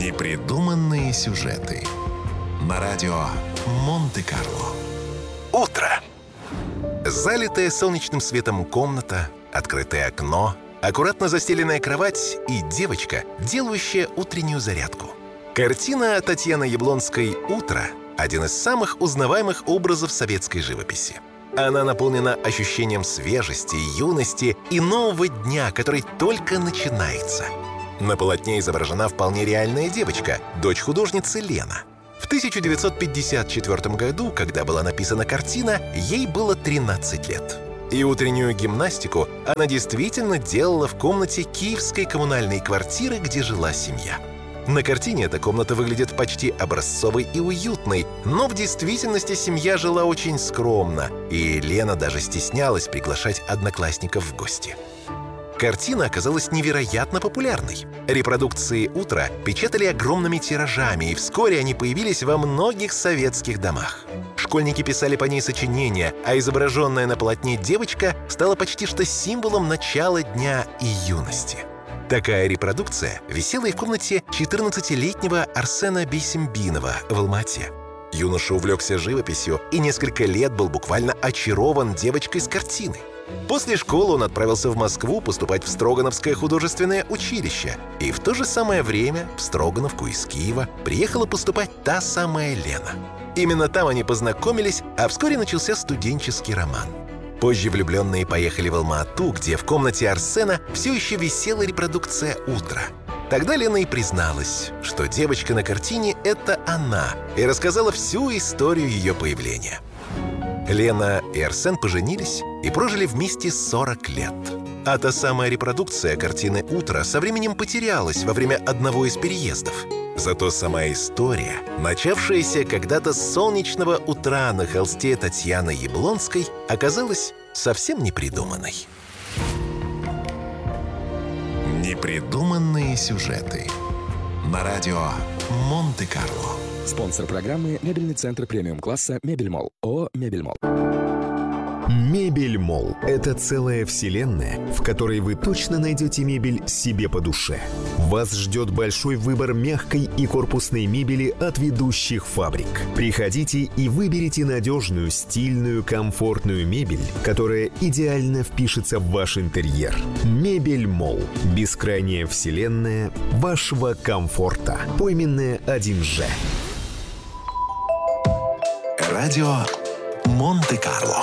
Непридуманные сюжеты на радио Монте-Карло. Утро. Залитая солнечным светом комната, открытое окно, аккуратно застеленная кровать и девочка, делающая утреннюю зарядку. Картина Татьяны Яблонской «Утро» — один из самых узнаваемых образов советской живописи. Она наполнена ощущением свежести, юности и нового дня, который только начинается. На полотне изображена вполне реальная девочка, дочь художницы Лена. В 1954 году, когда была написана картина, ей было 13 лет. И утреннюю гимнастику она действительно делала в комнате киевской коммунальной квартиры, где жила семья. На картине эта комната выглядит почти образцовой и уютной, но в действительности семья жила очень скромно, и Лена даже стеснялась приглашать одноклассников в гости. Картина оказалась невероятно популярной. Репродукции «Утра» печатали огромными тиражами, и вскоре они появились во многих советских домах. Школьники писали по ней сочинения, а изображенная на полотне девочка стала почти что символом начала дня и юности. Такая репродукция висела и в комнате 14-летнего Арсена Бейсембинова в Алма-Ате. Юноша увлекся живописью и несколько лет был буквально очарован девочкой с картины. После школы он отправился в Москву поступать в Строгановское художественное училище. И в то же самое время в Строгановку из Киева приехала поступать та самая Лена. Именно там они познакомились, а вскоре начался студенческий роман. Позже влюбленные поехали в Алма-Ату, где в комнате Арсена все еще висела репродукция «Утро». Тогда Лена и призналась, что девочка на картине — это она, и рассказала всю историю ее появления. Лена и Арсен поженились и прожили вместе 40 лет. А та самая репродукция картины «Утро» со временем потерялась во время одного из переездов. Зато сама история, начавшаяся когда-то с солнечного утра на холсте Татьяны Яблонской, оказалась совсем непридуманной. Непридуманные сюжеты на радио Монте-Карло. Спонсор программы — мебельный центр премиум-класса «Мебельмолл». ООО «Мебельмолл». Мебельмолл – это целая вселенная, в которой вы точно найдете мебель себе по душе. Вас ждет большой выбор мягкой и корпусной мебели от ведущих фабрик. Приходите и выберите надежную, стильную, комфортную мебель, которая идеально впишется в ваш интерьер. Мебельмолл – бескрайняя вселенная вашего комфорта. Пойменная 1Ж. Радио Монте-Карло.